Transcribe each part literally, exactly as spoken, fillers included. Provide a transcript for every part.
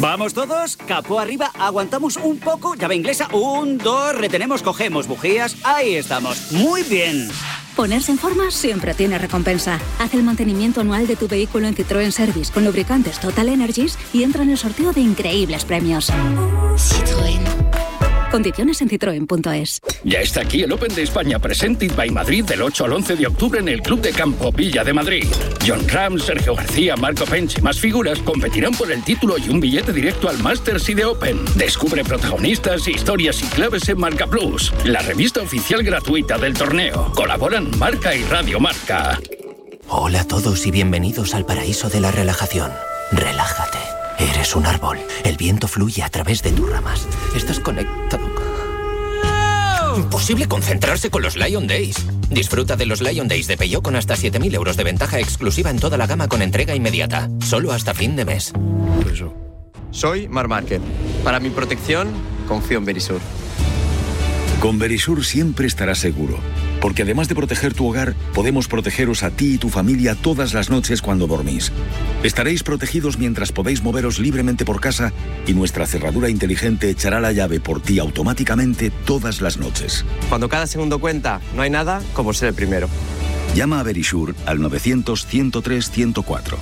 ¿Vamos todos? Capó arriba, aguantamos un poco, llave inglesa, un, dos, retenemos, cogemos bujías, ahí estamos. Muy bien. Ponerse en forma siempre tiene recompensa. Haz el mantenimiento anual de tu vehículo en Citroën Service con lubricantes Total Energies y entra en el sorteo de increíbles premios. Citroën. Condiciones en citroen punto es. Ya está aquí el Open de España Presented by Madrid del ocho al once de octubre en el Club de Campo Villa de Madrid. John Ram, Sergio García, Marco Pench y más figuras competirán por el título y un billete directo al Masters y de Open. Descubre protagonistas, historias y claves en Marca Plus, la revista oficial gratuita del torneo. Colaboran Marca y Radio Marca. Hola a todos y bienvenidos al paraíso de la relajación. Relájate. Eres un árbol. El viento fluye a través de tus ramas. Estás conectado. Imposible concentrarse con los Lion Days. Disfruta de los Lion Days de Peugeot con hasta siete mil euros de ventaja exclusiva en toda la gama con entrega inmediata. Solo hasta fin de mes. Eso. Soy Mar Márquez. Para mi protección, confío en Verisur. Con Verisur siempre estarás seguro, porque además de proteger tu hogar, podemos protegeros a ti y tu familia todas las noches cuando dormís. Estaréis protegidos mientras podéis moveros libremente por casa y nuestra cerradura inteligente echará la llave por ti automáticamente todas las noches. Cuando cada segundo cuenta, no hay nada como ser el primero. Llama a Verisur al novecientos, ciento tres, ciento cuatro.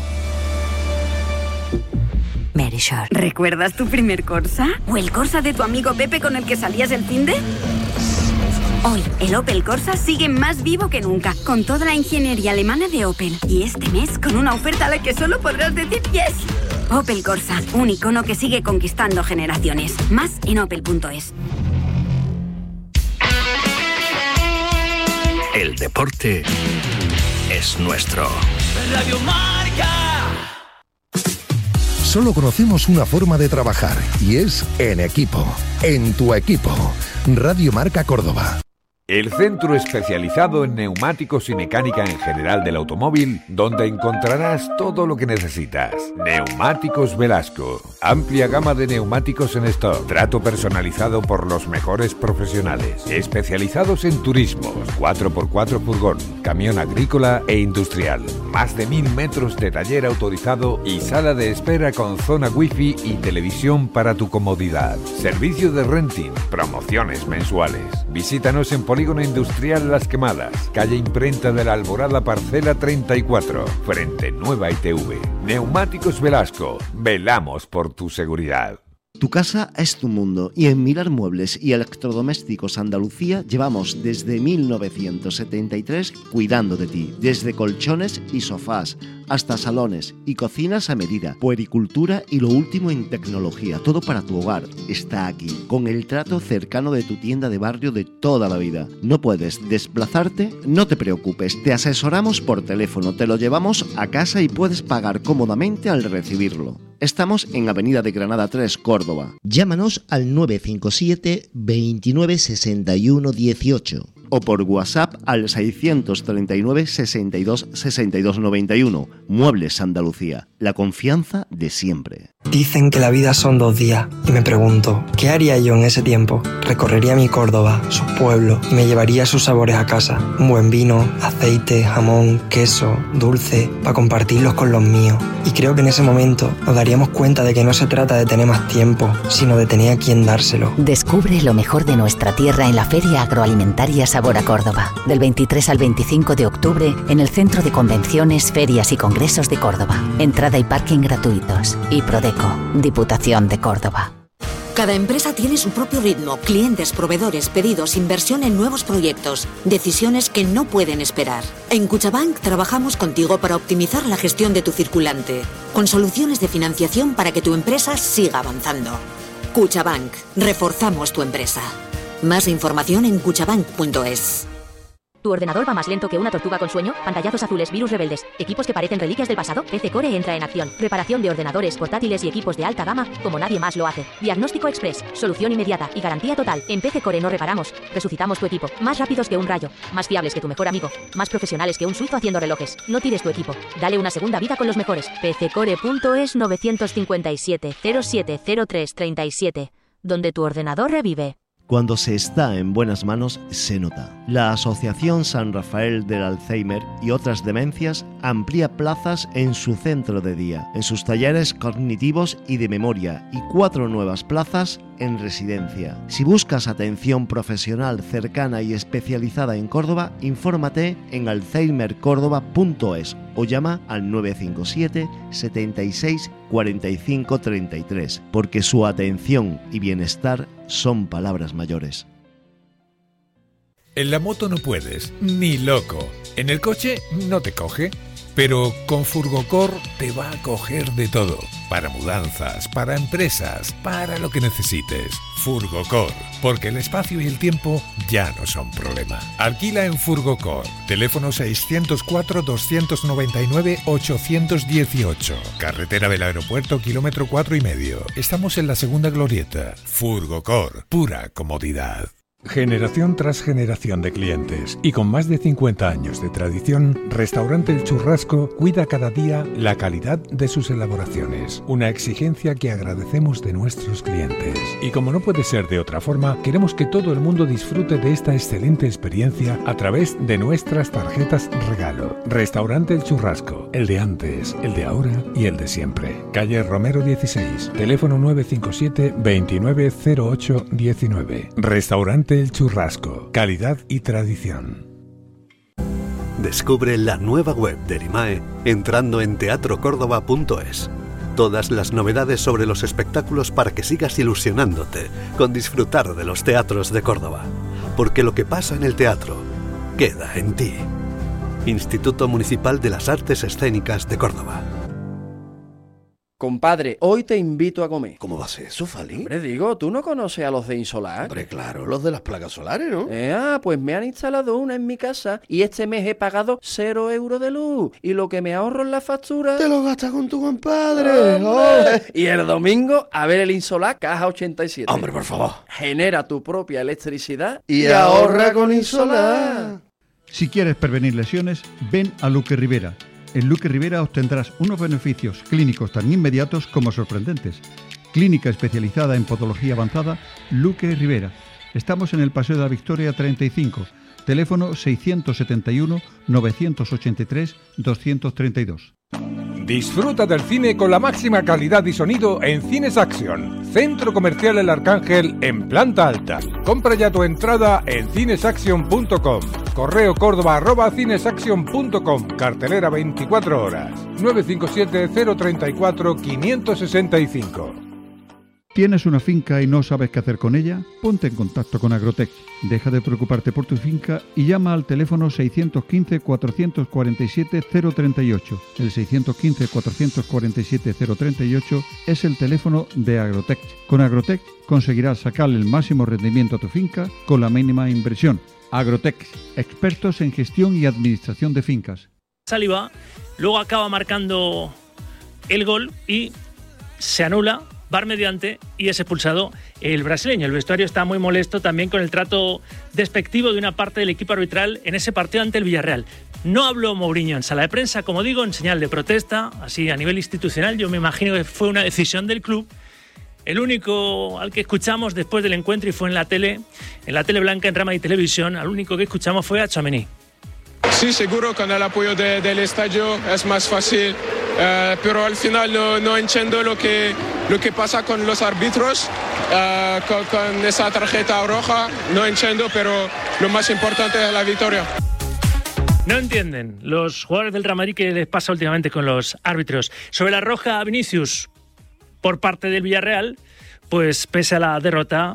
Verisur. ¿Recuerdas tu primer Corsa? ¿O el Corsa de tu amigo Pepe con el que salías el finde? Hoy, el Opel Corsa sigue más vivo que nunca, con toda la ingeniería alemana de Opel. Y este mes, con una oferta a la que solo podrás decir yes. Opel Corsa, un icono que sigue conquistando generaciones. Más en opel punto es. El deporte es nuestro. Radio Marca. Solo conocemos una forma de trabajar y es en equipo, en tu equipo. Radio Marca Córdoba. El centro especializado en neumáticos y mecánica en general del automóvil, donde encontrarás todo lo que necesitas. Neumáticos Velasco. Amplia gama de neumáticos en stock. Trato personalizado por los mejores profesionales. Especializados en turismos, cuatro por cuatro furgón, camión agrícola e industrial. Más de mil metros de taller autorizado y sala de espera con zona wifi y televisión para tu comodidad. Servicio de renting, promociones mensuales. Visítanos en Polígono Industrial Las Quemadas, calle Imprenta de la Alborada, parcela treinta y cuatro, frente Nueva I T V. Neumáticos Velasco, velamos por tu seguridad. Tu casa es tu mundo y en Mirar Muebles y Electrodomésticos Andalucía llevamos desde mil novecientos setenta y tres cuidando de ti, desde colchones y sofás hasta salones y cocinas a medida, puericultura y lo último en tecnología, todo para tu hogar está aquí, con el trato cercano de tu tienda de barrio de toda la vida. ¿No puedes desplazarte? No te preocupes, te asesoramos por teléfono, te lo llevamos a casa y puedes pagar cómodamente al recibirlo. Estamos en Avenida de Granada tres, Córdoba. Llámanos al nueve cinco siete, veintinueve, sesenta y uno, dieciocho. O por WhatsApp al seiscientos treinta y nueve, sesenta y dos, sesenta y dos, noventa y uno. Muebles Andalucía, la confianza de siempre. Dicen que la vida son dos días y me pregunto, ¿qué haría yo en ese tiempo? Recorrería mi Córdoba, sus pueblos y me llevaría sus sabores a casa. Un buen vino, aceite, jamón, queso, dulce, para compartirlos con los míos. Y creo que en ese momento nos daríamos cuenta de que no se trata de tener más tiempo, sino de tener a quien dárselo. Descubre lo mejor de nuestra tierra en la Feria Agroalimentaria Sabor a Córdoba, del veintitrés al veinticinco de octubre en el Centro de Convenciones, Ferias y Congresos de Córdoba. Entrada y parking gratuitos. Y Prodeco, Diputación de Córdoba. Cada empresa tiene su propio ritmo, clientes, proveedores, pedidos, inversión en nuevos proyectos, decisiones que no pueden esperar. En Cuchabank trabajamos contigo para optimizar la gestión de tu circulante, con soluciones de financiación para que tu empresa siga avanzando. Cuchabank, reforzamos tu empresa. Más información en cuchabank punto es. ¿Tu ordenador va más lento que una tortuga con sueño? Pantallazos azules, virus rebeldes, equipos que parecen reliquias del pasado. P C Core entra en acción. Reparación de ordenadores, portátiles y equipos de alta gama como nadie más lo hace. Diagnóstico express, solución inmediata y garantía total. En P C Core no reparamos, resucitamos tu equipo. Más rápidos que un rayo, más fiables que tu mejor amigo, más profesionales que un suizo haciendo relojes. No tires tu equipo, dale una segunda vida con los mejores. P C core punto es nueve cinco siete, cero siete cero tres tres siete, donde tu ordenador revive. Cuando se está en buenas manos, se nota. La Asociación San Rafael del Alzheimer y otras demencias amplía plazas en su centro de día, en sus talleres cognitivos y de memoria, y cuatro nuevas plazas en residencia. Si buscas atención profesional cercana y especializada en Córdoba, infórmate en alzheimer córdoba punto es o llama al nueve cinco siete, setenta y seis, cuarenta y cinco, treinta y tres, porque su atención y bienestar son palabras mayores. En la moto no puedes, ni loco. En el coche no te coge. Pero con Furgocor te va a coger de todo. Para mudanzas, para empresas, para lo que necesites. Furgocor, porque el espacio y el tiempo ya no son problema. Alquila en Furgocor. Teléfono seiscientos cuatro, doscientos noventa y nueve, ochocientos dieciocho. Carretera del Aeropuerto, kilómetro cuatro y medio. Estamos en la segunda glorieta. Furgocor, pura comodidad. Generación tras generación de clientes y con más de cincuenta años de tradición, Restaurante El Churrasco cuida cada día la calidad de sus elaboraciones, una exigencia que agradecemos de nuestros clientes. Y como no puede ser de otra forma, queremos que todo el mundo disfrute de esta excelente experiencia a través de nuestras tarjetas regalo. Restaurante El Churrasco, el de antes, el de ahora y el de siempre. Calle Romero dieciséis, teléfono nueve cinco siete, veintinueve cero ocho diecinueve. Restaurante El Churrasco, calidad y tradición. Descubre la nueva web de Erimae entrando en teatro córdoba punto es. Todas las novedades sobre los espectáculos para que sigas ilusionándote con disfrutar de los teatros de Córdoba. Porque lo que pasa en el teatro queda en ti. Instituto Municipal de las Artes Escénicas de Córdoba. Compadre, hoy te invito a comer. ¿Cómo va a ser eso, Fali? Hombre, digo, ¿tú no conoces a los de Insolar? Hombre, claro, los de las placas solares, ¿no? Eh, ah, pues me han instalado una en mi casa y este mes he pagado cero euros de luz. Y lo que me ahorro en la factura... ¡Te lo gastas con tu compadre! ¡Oh! Y el domingo, a ver el Insolar Caja ochenta y siete. ¡Hombre, por favor! Genera tu propia electricidad y, y ahorra con Insolar. Si quieres prevenir lesiones, ven a Luque Rivera. En Luque Rivera obtendrás unos beneficios clínicos tan inmediatos como sorprendentes. Clínica especializada en podología avanzada, Luque Rivera. Estamos en el Paseo de la Victoria treinta y cinco, teléfono seiscientos setenta y uno, novecientos ochenta y tres, doscientos treinta y dos. Disfruta del cine con la máxima calidad y sonido en Cines Action, Centro Comercial El Arcángel en planta alta. Compra ya tu entrada en cinesaction punto com. Correo córdoba arroba cinesaction punto com. Cartelera veinticuatro horas. nueve cinco siete, cero tres cuatro, cinco seis cinco. ¿Tienes una finca y no sabes qué hacer con ella? Ponte en contacto con Agrotech. Deja de preocuparte por tu finca y llama al teléfono seiscientos quince, cuatrocientos cuarenta y siete, cero treinta y ocho. El seiscientos quince, cuatrocientos cuarenta y siete, cero treinta y ocho es el teléfono de Agrotech. Con Agrotech conseguirás sacarle el máximo rendimiento a tu finca con la mínima inversión. Agrotech, expertos en gestión y administración de fincas. Saliba luego acaba marcando el gol y se anula, V A R mediante, y es expulsado el brasileño. El vestuario está muy molesto también con el trato despectivo de una parte del equipo arbitral en ese partido ante el Villarreal. No habló Mourinho en sala de prensa, como digo, en señal de protesta, así a nivel institucional. Yo me imagino que fue una decisión del club. El único al que escuchamos después del encuentro, y fue en la tele, en la tele blanca, en Rama y Televisión, al único que escuchamos fue a Tchouaméni. Sí, seguro, con el apoyo de, del estadio es más fácil, eh, pero al final no, no entiendo lo que, lo que pasa con los árbitros, eh, con, con esa tarjeta roja, no entiendo, pero lo más importante es la victoria. No entienden los jugadores del Real Madrid qué les pasa últimamente con los árbitros. Sobre la roja a Vinicius por parte del Villarreal, pues pese a la derrota,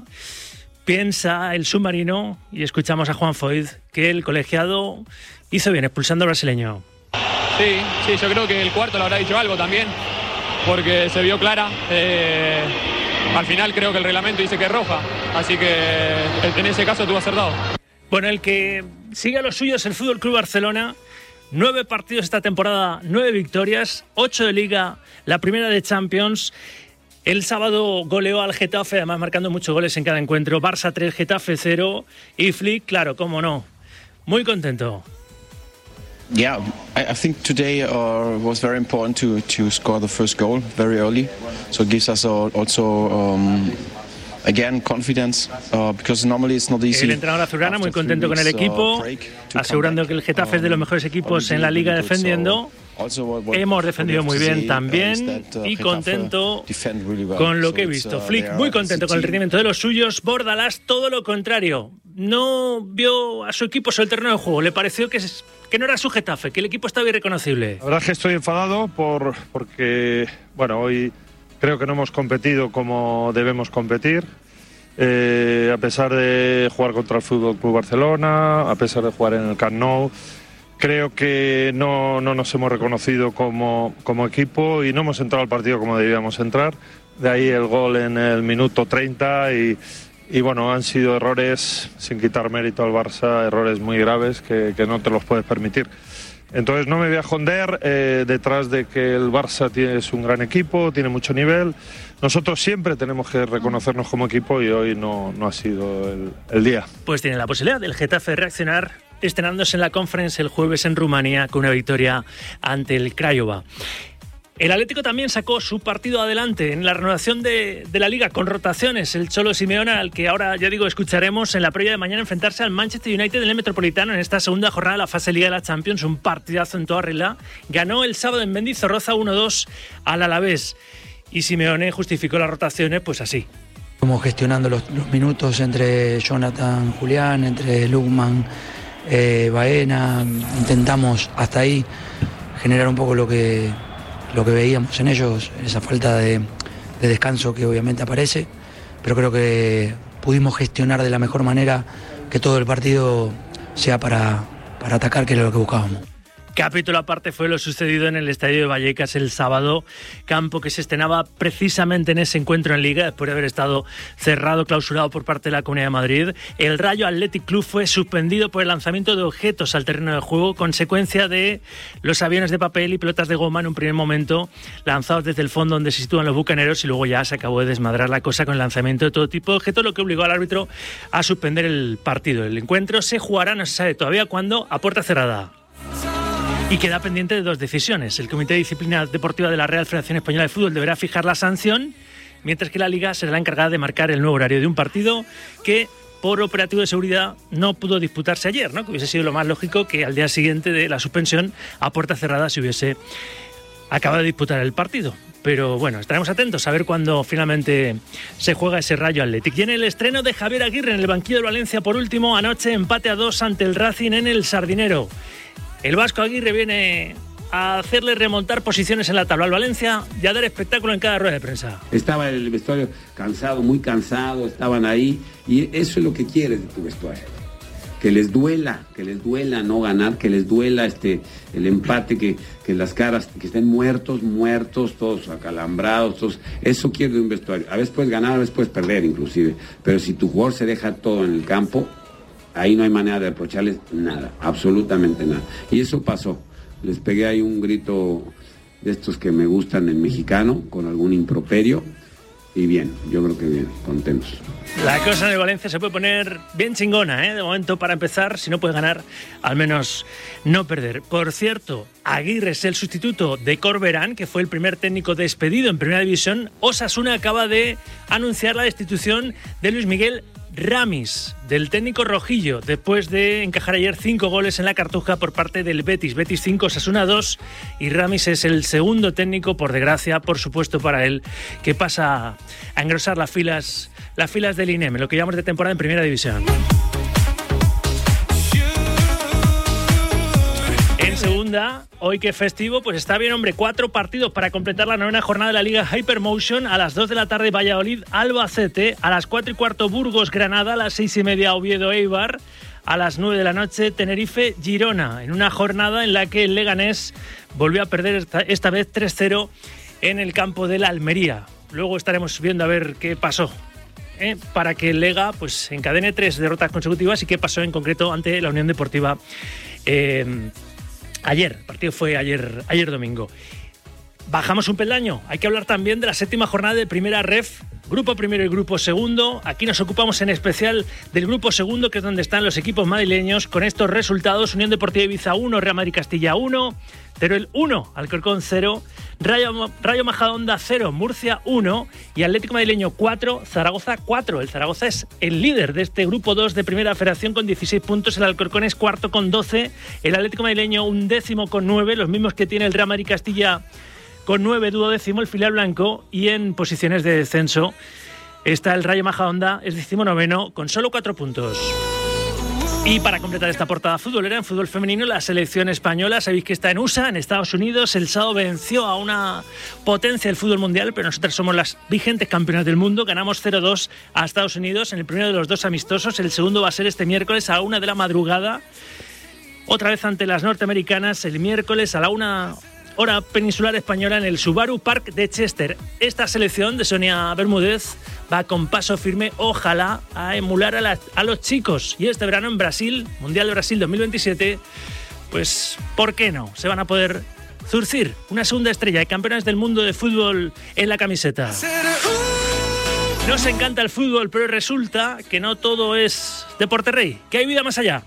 piensa el submarino, y escuchamos a Juan Foyth, que el colegiado hizo bien expulsando al brasileño. Sí, sí, yo creo que el cuarto le habrá dicho algo también, porque se vio clara. Eh, al final creo que el reglamento dice que es roja, así que en ese caso tuvo acertado. Bueno, el que sigue a los suyos, el F C Barcelona. Nueve partidos esta temporada, nueve victorias, ocho de Liga, la primera de Champions. El sábado goleó al Getafe, además marcando muchos goles en cada encuentro. Barça tres, Getafe cero. Y Flick, claro, cómo no, muy contento. Yeah, I, I think today uh, was very important to to score the first goal very early. So it gives us all, also um, again confidence uh, because normally it's not easy. El entrenador azulgrana muy contento con el equipo, asegurando que el Getafe es de los mejores equipos en la liga defendiendo. Hemos defendido muy bien también y contento con lo que he visto. Flick muy contento con el rendimiento de los suyos. Bordalás todo lo contrario. No vio a su equipo sobre el terreno de juego. Le pareció que, es, que no era su Getafe, que el equipo estaba irreconocible. La verdad es que estoy enfadado por, porque bueno, hoy creo que no hemos competido como debemos competir. Eh, a pesar de jugar contra el Fútbol Club Barcelona, a pesar de jugar en el Camp Nou, creo que no, no nos hemos reconocido como, como equipo y no hemos entrado al partido como debíamos entrar. De ahí el gol en el minuto treinta y, y bueno, han sido errores, sin quitar mérito al Barça, errores muy graves que, que no te los puedes permitir. Entonces no me voy a esconder eh, detrás de que el Barça tiene, es un gran equipo, tiene mucho nivel. Nosotros siempre tenemos que reconocernos como equipo y hoy no, no ha sido el, el día. Pues tiene la posibilidad del Getafe de reaccionar estrenándose en la Conference el jueves en Rumanía con una victoria ante el Craiova. El Atlético también sacó su partido adelante en la renovación de, de la Liga con rotaciones. El Cholo Simeone, al que ahora, ya digo, escucharemos en la previa de mañana enfrentarse al Manchester United en el Metropolitano en esta segunda jornada de la fase Liga de la Champions. Un partidazo en toda regla. Ganó el sábado en Mendizorroza uno dos al Alavés. Y Simeone justificó las rotaciones pues así. Como gestionando los, los minutos entre Jonathan, Julián, entre Lukman, eh, Baena. Intentamos hasta ahí generar un poco lo que... lo que veíamos en ellos, esa falta de, de descanso que obviamente aparece, pero creo que pudimos gestionar de la mejor manera que todo el partido sea para, para atacar, que era lo que buscábamos. Capítulo aparte fue lo sucedido en el estadio de Vallecas el sábado, campo que se estrenaba precisamente en ese encuentro en Liga después de haber estado cerrado, clausurado por parte de la Comunidad de Madrid. El Rayo Athletic Club fue suspendido por el lanzamiento de objetos al terreno de juego, consecuencia de los aviones de papel y pelotas de goma en un primer momento lanzados desde el fondo donde se sitúan los bucaneros y luego ya se acabó de desmadrar la cosa con el lanzamiento de todo tipo de objetos, lo que obligó al árbitro a suspender el partido. El encuentro se jugará, no se sabe todavía cuándo, a puerta cerrada. Y queda pendiente de dos decisiones. El Comité de Disciplina Deportiva de la Real Federación Española de Fútbol deberá fijar la sanción, mientras que la Liga será la encargada de marcar el nuevo horario de un partido que, por operativo de seguridad, no pudo disputarse ayer, ¿no? Que hubiese sido lo más lógico que al día siguiente de la suspensión, a puerta cerrada, se hubiese acabado de disputar el partido. Pero bueno, estaremos atentos a ver cuándo finalmente se juega ese Rayo Athletic. Y en el estreno de Javier Aguirre en el banquillo del Valencia, por último, anoche empate a dos ante el Racing en el Sardinero. El vasco Aguirre viene a hacerle remontar posiciones en la tabla al Valencia y a dar espectáculo en cada rueda de prensa. Estaba el vestuario cansado, muy cansado, estaban ahí y eso es lo que quieres de tu vestuario. Que les duela, que les duela no ganar, que les duela este el empate, que, que las caras, que estén muertos, muertos, todos acalambrados, todos. Eso quiere de un vestuario. A veces puedes ganar, a veces puedes perder inclusive, pero si tu jugador se deja todo en el campo, ahí no hay manera de reprocharles nada, absolutamente nada. Y eso pasó. Les pegué ahí un grito de estos que me gustan en mexicano, con algún improperio. Y bien, yo creo que bien, contentos. La cosa en el Valencia se puede poner bien chingona, ¿eh? De momento, para empezar, si no puedes ganar, al menos no perder. Por cierto, Aguirre es el sustituto de Corberán, que fue el primer técnico despedido en Primera División. Osasuna acaba de anunciar la destitución de Luis Miguel Ramis, del técnico rojillo, después de encajar ayer cinco goles en la Cartuja por parte del Betis. Betis cinco, Osasuna dos, y Ramis es el segundo técnico, por desgracia, por supuesto para él, que pasa a engrosar las filas, las filas del I N E M, lo que llamamos de temporada en Primera División. En segunda, hoy que es festivo, pues está bien, hombre, cuatro partidos para completar la novena jornada de la Liga Hypermotion. A las dos de la tarde Valladolid, Albacete, a las cuatro y cuarto Burgos, Granada, a las seis y media Oviedo, Eibar, a las nueve de la noche Tenerife, Girona, en una jornada en la que el Leganés volvió a perder esta, esta vez tres cero en el campo de la Almería. Luego estaremos viendo a ver qué pasó, ¿eh? para que el Lega pues encadene tres derrotas consecutivas y qué pasó en concreto ante la Unión Deportiva eh, ayer. El partido fue ayer, ayer domingo. Bajamos un peldaño. Hay que hablar también de la séptima jornada de Primera Ref, Grupo Primero y Grupo Segundo. Aquí nos ocupamos en especial del Grupo Segundo, que es donde están los equipos madrileños. Con estos resultados: Unión Deportiva Ibiza uno, Real Madrid Castilla uno, Teruel uno, Alcorcón cero, Rayo, Rayo Majadahonda cero, Murcia uno y Atlético Madrileño cuatro, Zaragoza cuatro. El Zaragoza es el líder de este grupo dos de Primera Federación con dieciséis puntos, el Alcorcón es cuarto con doce, el Atlético Madrileño un décimo con nueve, los mismos que tiene el Real Madrid Castilla con nueve, duodécimo el filial blanco, y en posiciones de descenso está el Rayo Majadahonda, es decimonoveno con solo cuatro puntos. Y para completar esta portada futbolera, en fútbol femenino, la selección española, sabéis que está en U S A, en Estados Unidos. El sábado venció a una potencia del fútbol mundial, pero nosotros somos las vigentes campeonas del mundo. Ganamos cero dos a Estados Unidos en el primero de los dos amistosos. El segundo va a ser este miércoles a la una de la madrugada. Otra vez ante las norteamericanas, el miércoles a la una hora peninsular española en el Subaru Park de Chester. Esta selección de Sonia Bermúdez va con paso firme, ojalá, a emular a, la, a los chicos. Y este verano en Brasil, Mundial de Brasil dos mil veintisiete, pues, ¿por qué no? Se van a poder zurcir una segunda estrella de campeones del mundo de fútbol en la camiseta. Nos encanta el fútbol, pero resulta que no todo es deporte rey, que hay vida más allá.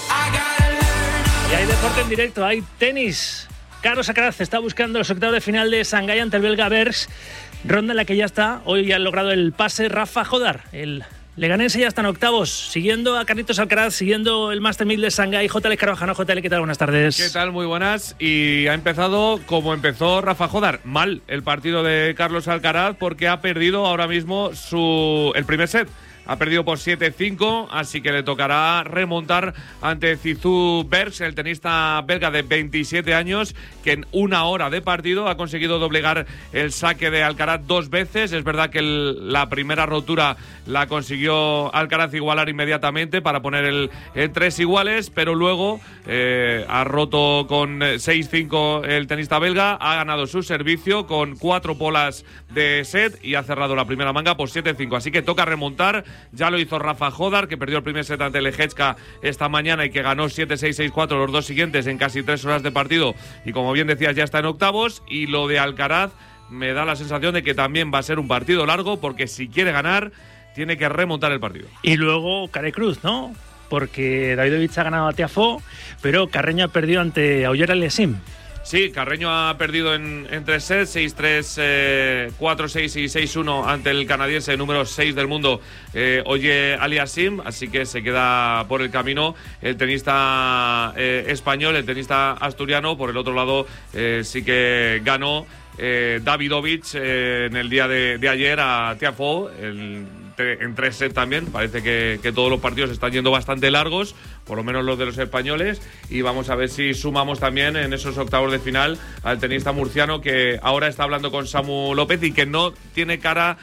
Y hay deporte en directo, hay tenis. Carlos Alcaraz está buscando los octavos de final de Shanghái ante el belga Bergs, ronda en la que ya está, hoy ha logrado el pase Rafa Jodar. El leganense ya está en octavos, siguiendo a Carlitos Alcaraz, siguiendo el Master mil de Shanghái. J L Carvajano, J L, ¿qué tal? Buenas tardes. ¿Qué tal? Muy buenas. Y ha empezado como empezó Rafa Jodar, mal el partido de Carlos Alcaraz, porque ha perdido ahora mismo su el primer set. Ha perdido por siete cinco, así que le tocará remontar ante Zizou Bergs, el tenista belga de veintisiete años, que en una hora de partido ha conseguido doblegar el saque de Alcaraz dos veces. Es verdad que el, la primera rotura la consiguió Alcaraz igualar inmediatamente para poner el, el tres iguales, pero luego eh, ha roto con seis cinco el tenista belga, ha ganado su servicio con cuatro bolas de set y ha cerrado la primera manga por siete cinco, así que toca remontar. Ya lo hizo Rafa Jodar, que perdió el primer set ante Leječka esta mañana y que ganó siete seis seis cuatro los dos siguientes en casi tres horas de partido. Y como bien decías, ya está en octavos. Y lo de Alcaraz me da la sensación de que también va a ser un partido largo, porque si quiere ganar, tiene que remontar el partido. Y luego Carecruz, ¿no? Porque Davidovich ha ganado a Tiafoe, pero Carreño ha perdido ante Auger Aliassime. Sí, Carreño ha perdido en, en tres sets, seis tres, eh, cuatro seis y seis uno ante el canadiense número seis del mundo, eh, Auger Aliassime, así que se queda por el camino el tenista eh, español, el tenista asturiano. Por el otro lado, eh, sí que ganó eh, Davidovich eh, en el día de, de ayer a Tiafoe, el en tres sets también. Parece que, que todos los partidos están yendo bastante largos, por lo menos los de los españoles, y vamos a ver si sumamos también en esos octavos de final al tenista murciano, que ahora está hablando con Samu López y que no tiene cara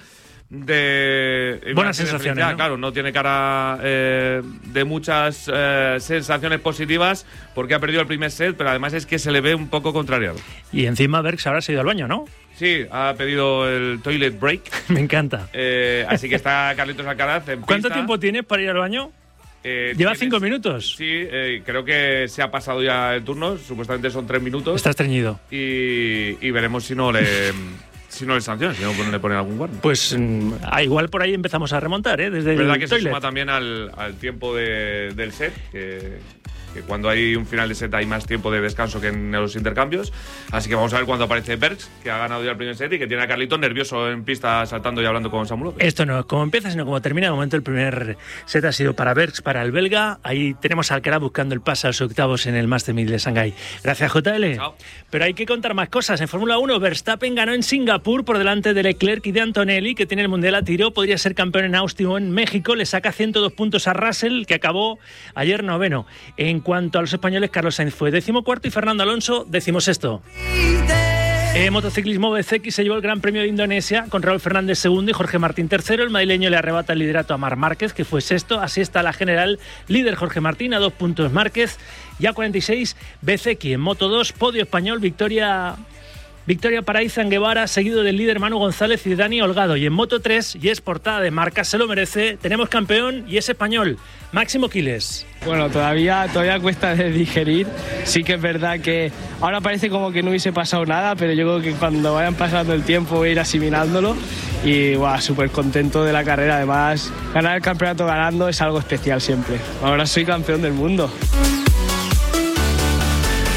de buenas sensaciones, ¿no? Claro, no tiene cara eh, de muchas eh, sensaciones positivas, porque ha perdido el primer set, pero además es que se le ve un poco contrariado. Y encima Bergs ahora se ha ido al baño, ¿no? Sí, ha pedido el toilet break. Me encanta. Eh, así que está Carlitos Alcaraz en ¿Cuánto pista. tiempo tienes para ir al baño? Eh, ¿Lleva tienes, cinco minutos? Sí, eh, creo que se ha pasado ya el turno. Supuestamente son tres minutos. Está estreñido. Y, y veremos si no le... Si no le sancionan, si no le ponen algún guardia. Pues mm, ah, igual por ahí empezamos a remontar, ¿eh? Desde es verdad el que toilet. Se suma también al, al tiempo de, del set, que, que cuando hay un final de set hay más tiempo de descanso que en los intercambios. Así que vamos a ver cuando aparece Bergs, que ha ganado ya el primer set y que tiene a Carlitos nervioso en pista, saltando y hablando con Samu López. Esto no es como empieza, sino como termina. De momento el primer set ha sido para Bergs, para el belga. Ahí tenemos a Alcaraz buscando el pase a los octavos en el Master mil de Shanghái. Gracias, J L. Chao. Pero hay que contar más cosas. En Fórmula uno, Verstappen ganó en Singapur por delante de Leclerc y de Antonelli, que tiene el Mundial a tiro. Podría ser campeón en Austin o en México. Le saca ciento dos puntos a Russell, que acabó ayer noveno. En cuanto a los españoles, Carlos Sainz fue decimocuarto y Fernando Alonso decimosexto. En motociclismo, B C X se llevó el Gran Premio de Indonesia con Raúl Fernández segundo y Jorge Martín tercero. El madrileño le arrebata el liderato a Marc Márquez, que fue sexto. Así está la general, líder Jorge Martín, a dos puntos Márquez. Ya cuarenta y seis, B C X. En Moto dos, podio español, victoria... Victoria para Izan Guevara, seguido del líder Manu González y de Dani Holgado. Y en Moto tres, y es portada de marca, se lo merece, tenemos campeón y es español, Máximo Quiles. Bueno, todavía, todavía cuesta de digerir. Sí que es verdad que ahora parece como que no hubiese pasado nada, pero yo creo que cuando vayan pasando el tiempo voy a ir asimilándolo. Y wow, súper contento de la carrera. Además, ganar el campeonato ganando es algo especial siempre. Ahora soy campeón del mundo.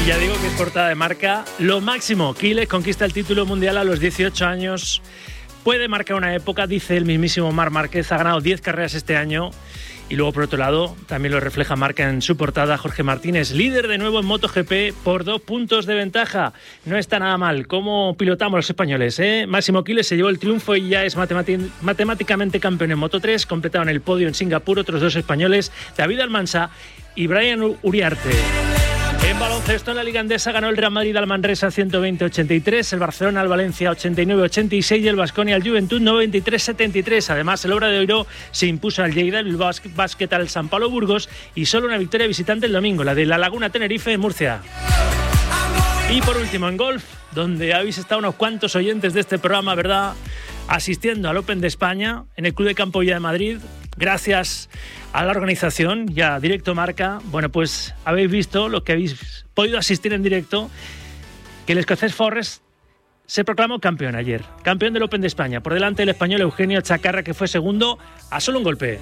Ya digo que es portada de Marca. Lo máximo, Quiles conquista el título mundial a los dieciocho años. Puede marcar una época, dice el mismísimo Marc Márquez. Ha ganado diez carreras este año. Y luego, por otro lado, también lo refleja Marca en su portada. Jorge Martínez, líder de nuevo en MotoGP por dos puntos de ventaja. No está nada mal. ¿Cómo pilotamos los españoles? Eh? Máximo Quiles se llevó el triunfo y ya es matemati- matemáticamente campeón en Moto tres. Completaron el podio en Singapur otros dos españoles, David Almansa y Brian Uriarte. En baloncesto, en la Liga Endesa ganó el Real Madrid al Manresa ciento veinte a ochenta y tres, el Barcelona al Valencia ochenta y nueve a ochenta y seis y el Baskonia al Juventud noventa y tres a setenta y tres. Además, el Obra de Oiro se impuso al Lleida, el Básquet al San Pablo Burgos y solo una victoria visitante el domingo, la de La Laguna Tenerife en Murcia. Y por último, en golf, donde habéis estado unos cuantos oyentes de este programa, ¿verdad?, asistiendo al Open de España en el Club de Campo Villa de Madrid. Gracias a la organización y a Directo Marca, bueno, pues habéis visto lo que habéis podido asistir en directo, que el escocés Forrest se proclamó campeón ayer, campeón del Open de España, por delante del español Eugenio Chacarra, que fue segundo a solo un golpe.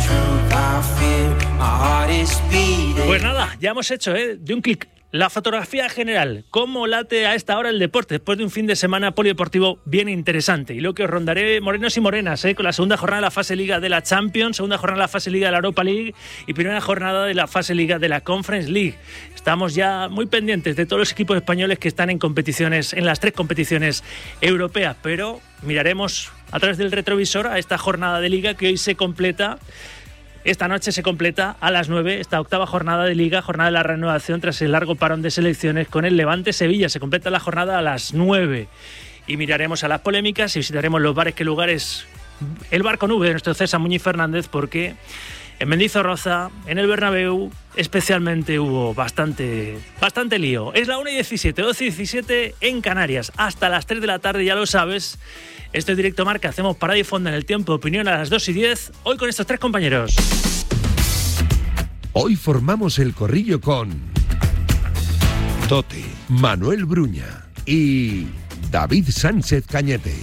Pues nada, ya hemos hecho, ¿eh?, de un clic la fotografía general, cómo late a esta hora el deporte después de un fin de semana polideportivo bien interesante. Y lo que os rondaré, morenos y morenas, ¿eh?, con la segunda jornada de la fase Liga de la Champions, segunda jornada de la fase Liga de la Europa League y primera jornada de la fase Liga de la Conference League. Estamos ya muy pendientes de todos los equipos españoles que están en competiciones, en las tres competiciones europeas, pero miraremos a través del retrovisor a esta jornada de Liga que hoy se completa. Esta noche se completa a las nueve esta octava jornada de Liga, jornada de la reanudación tras el largo parón de selecciones con el Levante Sevilla. Se completa la jornada a las nueve y miraremos a las polémicas y visitaremos los bares que lugares, el bar con V de nuestro César Muñiz Fernández, porque en Mendizorroza, en el Bernabéu, especialmente hubo bastante, bastante lío. Es la una y diecisiete, doce y diecisiete en Canarias. Hasta las tres de la tarde, ya lo sabes. Esto es Directo Marca, hacemos parada y fonda en el tiempo de opinión a las dos y diez, hoy con estos tres compañeros. Hoy formamos el corrillo con Tote, Manuel Bruña y David Sánchez Cañete.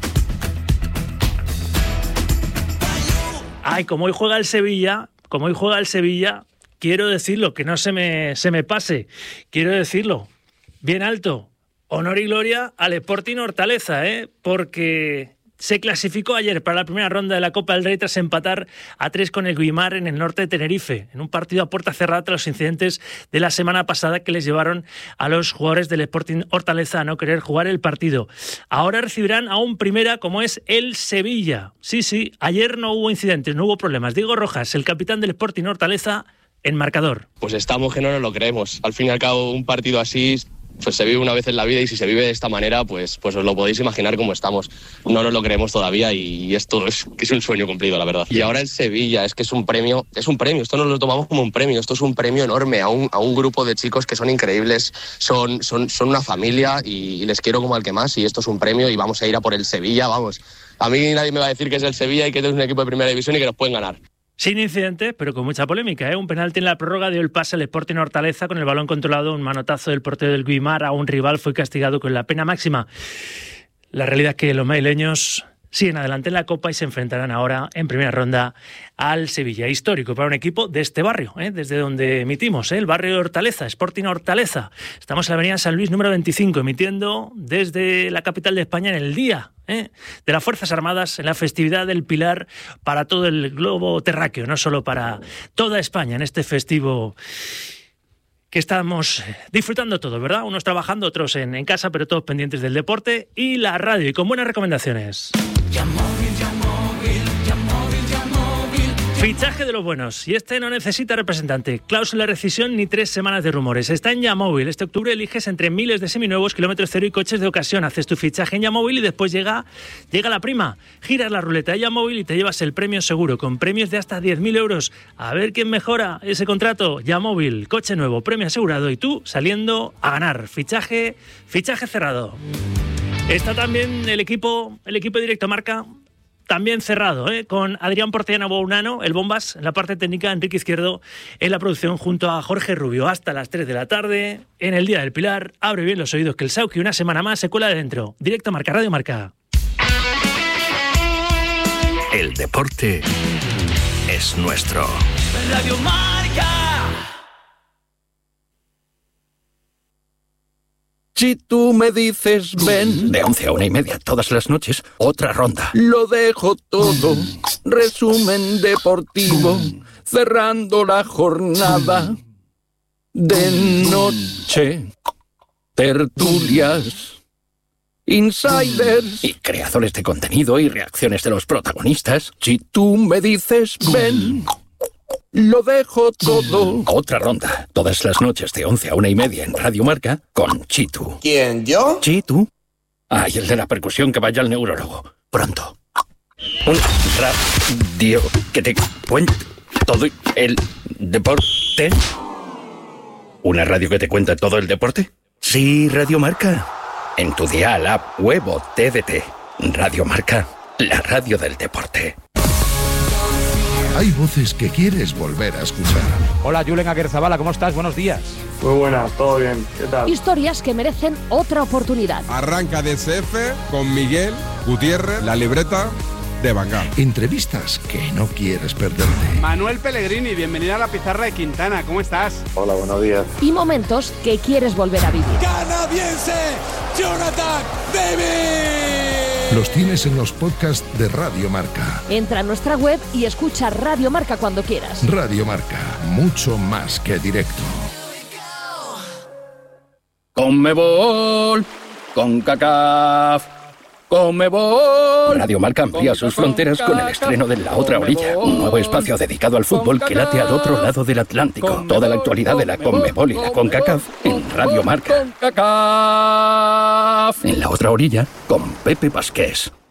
Ay, como hoy juega el Sevilla, como hoy juega el Sevilla, quiero decirlo, que no se me, se me pase, quiero decirlo, bien alto. Honor y gloria al Sporting Hortaleza, ¿eh? Porque se clasificó ayer para la primera ronda de la Copa del Rey tras empatar a tres con el Guimar en el norte de Tenerife, en un partido a puerta cerrada tras los incidentes de la semana pasada que les llevaron a los jugadores del Sporting Hortaleza a no querer jugar el partido. Ahora recibirán a un primera como es el Sevilla. Sí, sí, ayer no hubo incidentes, no hubo problemas. Diego Rojas, el capitán del Sporting Hortaleza, en marcador. Pues estamos que no nos lo creemos. Al fin y al cabo, un partido así pues se vive una vez en la vida y si se vive de esta manera, pues, pues os lo podéis imaginar cómo estamos. No nos lo creemos todavía y esto es, es un sueño cumplido, la verdad. Y ahora el Sevilla, es que es un premio, es un premio, esto no lo tomamos como un premio, esto es un premio enorme a un, a un grupo de chicos que son increíbles, son, son, son una familia y, y les quiero como al que más y esto es un premio y vamos a ir a por el Sevilla, vamos. A mí nadie me va a decir que es el Sevilla y que es un equipo de primera división y que nos pueden ganar. Sin incidentes, pero con mucha polémica, ¿eh? Un penalti en la prórroga dio el pase al Sporting Hortaleza con el balón controlado, un manotazo del portero del Guimar a un rival fue castigado con la pena máxima. La realidad es que los madrileños siguen adelante en la Copa y se enfrentarán ahora en primera ronda al Sevilla. Histórico para un equipo de este barrio, ¿eh? Desde donde emitimos, ¿eh? El barrio de Hortaleza, Sporting Hortaleza. Estamos en la avenida San Luis número veinticinco, emitiendo desde la capital de España en el día ¿eh? de las Fuerzas Armadas, en la festividad del Pilar para todo el globo terráqueo, no solo para toda España en este festivo que estamos disfrutando todos, ¿verdad? Unos trabajando, otros en, en casa, pero todos pendientes del deporte y la radio y con buenas recomendaciones. Fichaje de los buenos. Y este no necesita representante. Cláusula de rescisión ni tres semanas de rumores. Está en Yamóvil. Este octubre eliges entre miles de seminuevos, kilómetros cero y coches de ocasión. Haces tu fichaje en Yamóvil y después llega, llega la prima. Giras la ruleta de Yamóvil y te llevas el premio seguro con premios de hasta diez mil euros. A ver quién mejora ese contrato. Yamóvil, coche nuevo, premio asegurado y tú saliendo a ganar. Fichaje, fichaje cerrado. Está también el equipo, el equipo de Directo Marca. También cerrado, ¿eh? Con Adrián Portellano Bounano, el Bombas, en la parte técnica, Enrique Izquierdo en la producción, junto a Jorge Rubio. Hasta las tres de la tarde, en el Día del Pilar. Abre bien los oídos que el Sauki una semana más se cuela de dentro. Directo Marca, Radio Marca. El deporte es nuestro. Radio Marca. Si tú me dices ven. De once a una y media todas las noches, otra ronda. Lo dejo todo. Resumen deportivo. Cerrando la jornada. De noche. Tertulias. Insiders. Y creadores de contenido y reacciones de los protagonistas. Si tú me dices ven. Lo dejo todo. Otra ronda. Todas las noches de once a una y media en Radio Marca con Chitu. ¿Quién, yo? ¿Chitu? Ah, y el de la percusión que vaya al neurólogo. Pronto. Un radio que te cuente todo el deporte. ¿Una radio que te cuenta todo el deporte? Sí, Radio Marca. En tu dial, app, web o T D T. Radio Marca, la radio del deporte. Hay voces que quieres volver a escuchar. Hola, Julen Aguerzabala, ¿cómo estás? Buenos días. Muy buenas, todo bien. ¿Qué tal? Historias que merecen otra oportunidad. Arranca D S F con Miguel Gutiérrez, la libreta de Bangal. Entrevistas que no quieres perderte. Manuel Pellegrini, bienvenido a la pizarra de Quintana. ¿Cómo estás? Hola, buenos días. Y momentos que quieres volver a vivir. ¡Canadiense! ¡Jonathan David! Los tienes en los podcasts de Radio Marca. Entra a nuestra web y escucha Radio Marca cuando quieras. Radio Marca, mucho más que directo. Conmebol, CONCACAF, Conmebol. Radio Marca amplía sus fronteras con el estreno de La Otra Orilla, un nuevo espacio dedicado al fútbol que late al otro lado del Atlántico. Toda la actualidad de la Conmebol y la CONCACAF en Radio Marca. En La Otra Orilla con Pepe Pasqués.